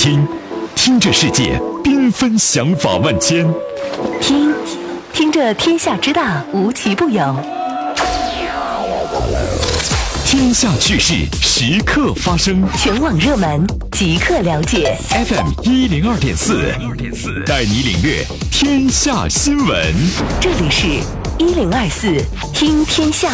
听着世界缤纷想法万千， 听着天下之大无奇不有， 天下趣事时刻发生， 全网热门即刻了解。 FM 102.4，带你领略天下新闻。 这里是1024听天下。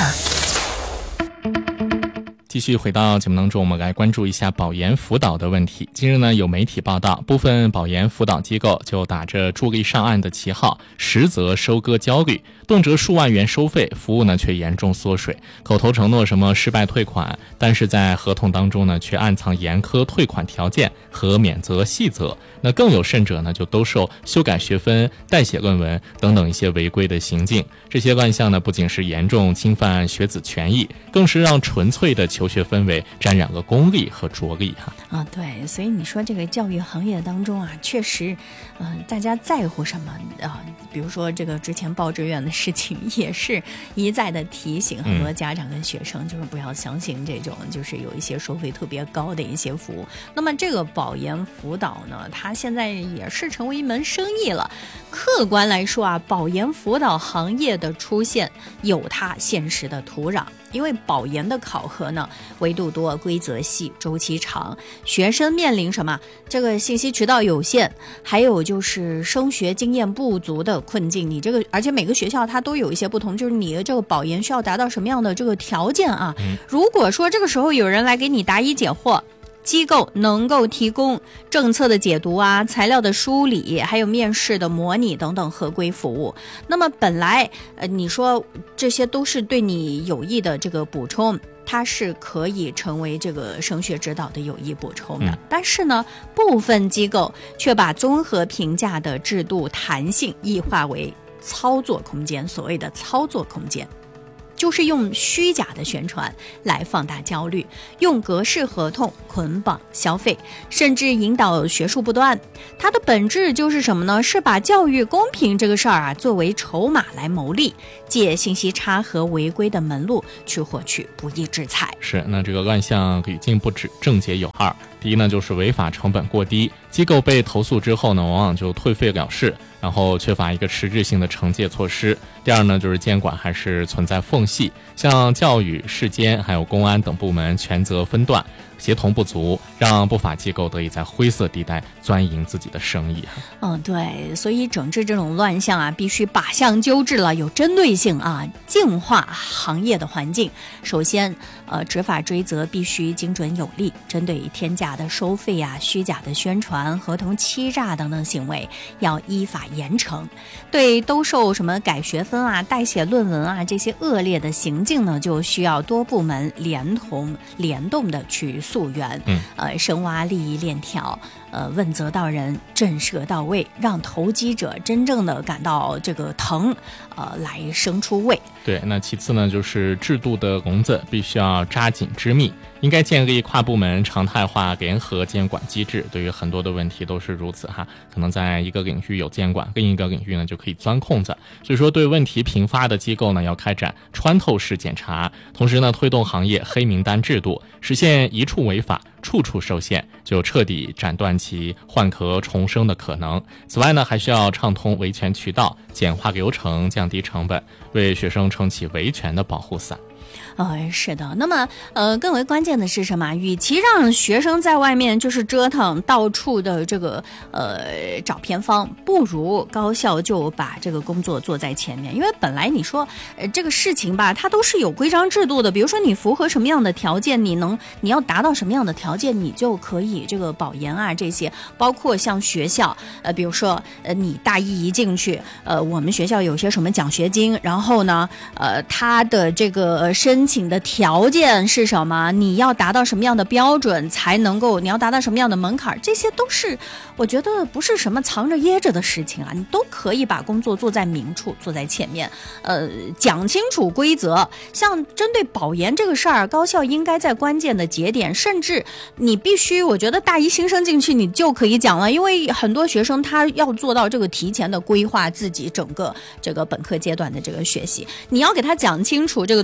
继续回到节目当中，我们来关注一下保研辅导的问题。近日呢，有媒体报道，部分保研辅导机构就打着助力上岸的旗号，实则收割焦虑，动辄数万元收费，服务呢却严重缩水，口头承诺什么失败退款，但是在合同当中呢，却暗藏严苛退款条件和免责细则。那更有甚者呢，就兜售修改学分、代写论文等等一些违规的行径。这些乱象呢，不仅是严重侵犯学子权益，更是让纯粹的求学氛围沾染了功利和着力对，所以你说这个教育行业当中啊，确实，大家在乎什么比如说这个之前报志愿的事情，也是一再的提醒很多家长跟学生，就是不要相信这种就是有一些收费特别高的一些服务。那么这个保研辅导呢，它现在也是成为一门生意了。客观来说啊，保研辅导行业的出现有它现实的土壤。因为保研的考核呢，维度多，规则细，周期长，学生面临什么？这个信息渠道有限，还有就是升学经验不足的困境。你这个，而且每个学校它都有一些不同，就是你的这个保研需要达到什么样的这个条件啊？如果说这个时候有人来给你答疑解惑，机构能够提供政策的解读啊、材料的梳理，还有面试的模拟等等合规服务。那么本来你说这些都是对你有益的这个补充，它是可以成为这个升学指导的有益补充的。但是呢，部分机构却把综合评价的制度弹性异化为操作空间，所谓的操作空间。就是用虚假的宣传来放大焦虑，用格式合同捆绑消费，甚至引导学术不端。它的本质就是什么呢？是把教育公平这个事儿啊作为筹码来牟利，借信息差和违规的门路去获取不义之财。 是，那这个乱象屡禁不止，症结有二。第一呢，就是违法成本过低，机构被投诉之后呢，往往就退费了事，然后缺乏一个实质性的惩戒措施。第二呢，就是监管还是存在缝隙，像教育、市监还有公安等部门权责分段，协同不足，让不法机构得以在灰色地带钻营自己的生意。 对，所以整治这种乱象啊，必须靶向纠治了，有针对性啊，净化行业的环境。首先，执法追责必须精准有力，针对天价的收费啊、虚假的宣传、合同欺诈等等行为，要依法严惩。对兜售什么改学分啊、代写论文啊这些恶劣的行径呢，就需要多部门联动的去溯源，深挖利益链条，问责到人，震慑到位，让投机者真正的感到这个疼，来生出位。 对，那其次呢，就是制度的笼子必须要扎紧织密，应该建立跨部门常态化联合监管机制。对于很多的问题都是如此可能在一个领域有监管，另一个领域呢就可以钻空子。所以说，对问题频发的机构呢，要开展穿透式检查，同时呢，推动行业黑名单制度，实现一处违法处处受限，就彻底斩断其换壳重生的可能。此外呢，还需要畅通维权渠道，简化流程，降低成本，为学生撑起维权的保护伞。 是的。那么更为关键的是什么？与其让学生在外面就是折腾，到处的这个找偏方，不如高校就把这个工作做在前面。因为本来你说这个事情吧，它都是有规章制度的。比如说你符合什么样的条件，你要达到什么样的条件，你就可以这个保研啊这些。包括像学校比如说你大一进去我们学校有些什么奖学金，然后呢它的这个申请的条件是什么？你要达到什么样的标准才能够？你要达到什么样的门槛？这些都是我觉得不是什么藏着掖着的事情啊，你都可以把工作做在明处，做在前面。讲清楚规则。像针对保研这个事儿，高校应该在关键的节点，甚至你必须，我觉得大一新生进去你就可以讲了，因为很多学生他要做到这个提前的规划自己整个这个本科阶段的这个学习，你要给他讲清楚这个推免的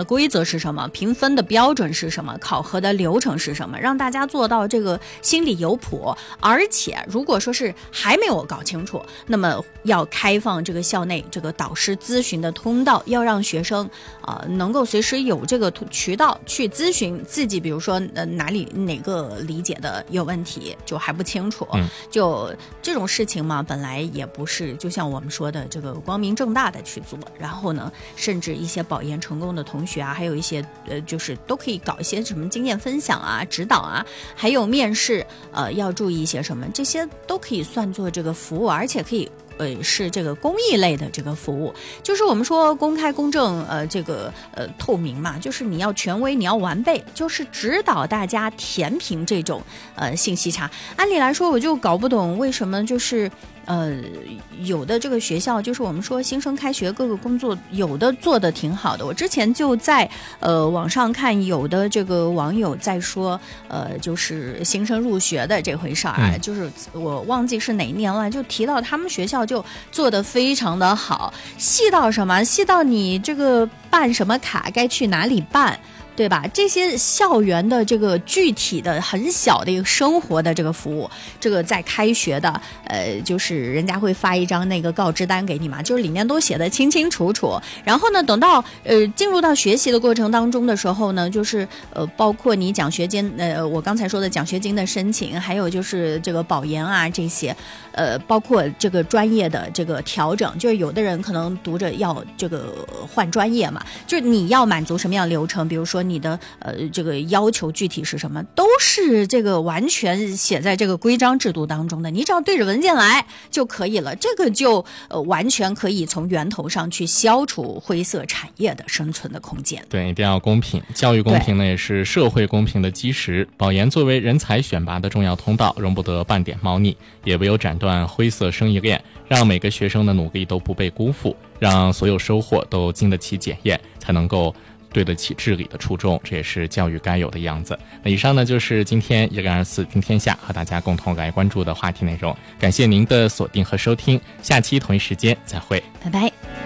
规则是什么，评分的标准是什么，考核的流程是什么，让大家做到这个心里有谱。而且如果说是还没有搞清楚，那么要开放这个校内这个导师咨询的通道，要让学生能够随时有这个渠道去咨询自己，比如说哪个理解的有问题，就还不清楚。就这种事情嘛，本来也不是就像我们说的这个光明正大的去做，然后呢，甚至一些保研成功的同学啊，还有一些就是都可以搞一些什么经验分享啊、指导啊，还有面试要注意一些什么，这些都可以算作这个服务，而且可以是这个公益类的这个服务，就是我们说公开公正这个透明嘛，就是你要权威，你要完备，就是指导大家填平这种信息差。按理来说我就搞不懂为什么就是有的这个学校，就是我们说新生开学各个工作有的做的挺好的，我之前就在网上看有的这个网友在说就是新生入学的这回事儿，就是我忘记是哪年了，就提到他们学校就做得非常的好，细到什么，细到你这个办什么卡该去哪里办，对吧？这些校园的这个具体的很小的一个生活的这个服务，这个在开学的就是人家会发一张那个告知单给你嘛，就是里面都写的清清楚楚。然后呢，等到进入到学习的过程当中的时候呢，就是包括你奖学金我刚才说的奖学金的申请，还有就是这个保研啊这些包括这个专业的这个调整，就是有的人可能读着要这个换专业嘛，就是你要满足什么样的流程，比如说你的这个要求具体是什么，都是这个完全写在这个规章制度当中的，你只要对着文件来就可以了，这个就完全可以从源头上去消除灰色产业的生存的空间。 对，一定要公平，教育公平呢也是社会公平的基石。保研作为人才选拔的重要通道，容不得半点猫腻，也唯有斩断灰色生意链，让每个学生的努力都不被辜负，让所有收获都经得起检验，才能够对得起治理的初衷，这也是教育该有的样子。那以上呢就是今天1个24听天下和大家共同来关注的话题内容，感谢您的锁定和收听，下期同一时间再会， 拜拜。